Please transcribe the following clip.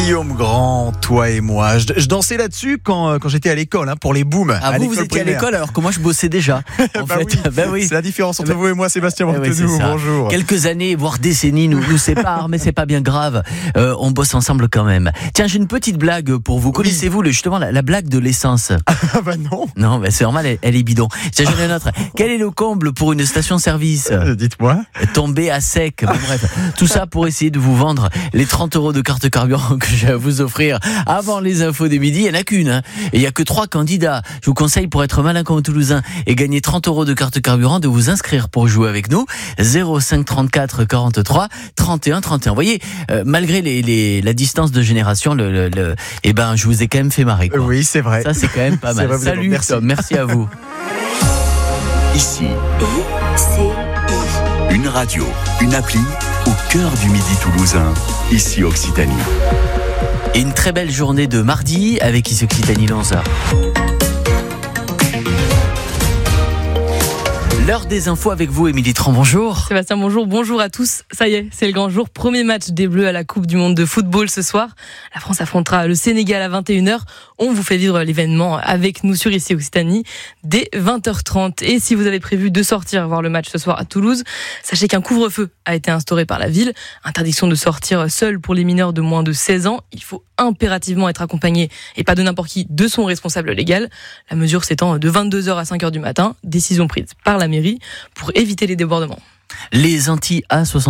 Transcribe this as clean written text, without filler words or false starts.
Guillaume Grand, toi et moi. Je dansais là-dessus quand j'étais à l'école, pour les booms. Ah, vous étiez primaire. à l'école alors que moi je bossais déjà. Oui. C'est la différence entre vous et moi, Sébastien Montenou. Bonjour. Quelques années, voire décennies nous séparent, mais c'est pas bien grave. On bosse ensemble quand même. Tiens, j'ai une petite blague pour vous. Connaissez-vous justement la blague de l'essence? Non. Non, c'est normal, elle est bidon. Tiens, j'en ai une autre. Quel est le comble pour une station-service? Dites-moi. Tomber à sec. Bon, bref, tout ça pour essayer de vous vendre les 30 € de carte carburant que je vais vous offrir avant les infos des midi. Il n'y en a qu'une, et il n'y a que 3 candidats. Je vous conseille, pour être malin comme Toulousain et gagner 30 € de carte carburant, de vous inscrire pour jouer avec nous. 05 34 43 31 31. Vous voyez, malgré la distance de génération, je vous ai quand même fait marrer, quoi. Oui, c'est vrai. Ça, c'est quand même pas mal. Vrai, salut, merci. Tom, merci à vous. Ici, une radio, une appli au cœur du midi toulousain. Ici Occitanie. Et une très belle journée de mardi avec Ici Occitanie 11h. L'heure des infos avec vous, Émilie Tran, bonjour. Sébastien, bonjour à tous. Ça y est, c'est le grand jour. Premier match des Bleus à la Coupe du Monde de football ce soir. La France affrontera le Sénégal à 21h. On vous fait vivre l'événement avec nous sur Ici Occitanie dès 20h30. Et si vous avez prévu de sortir voir le match ce soir à Toulouse, sachez qu'un couvre-feu a été instauré par la ville. Interdiction de sortir seul pour les mineurs de moins de 16 ans. Il faut impérativement être accompagné, et pas de n'importe qui, de son responsable légal. La mesure s'étend de 22h à 5h du matin. Décision prise par la mairie pour éviter les débordements. Les Antilles A60